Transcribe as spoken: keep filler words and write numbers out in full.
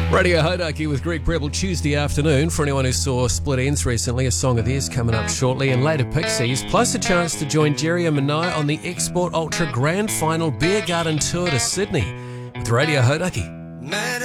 Radio Hodaki with Greg Prebble Tuesday afternoon. For anyone who saw Split Ends recently, a song of theirs coming up shortly, and later Pixies, plus a chance to join Jerry and Manai on the Export Ultra Grand Final Beer Garden Tour to Sydney with Radio Hodaki.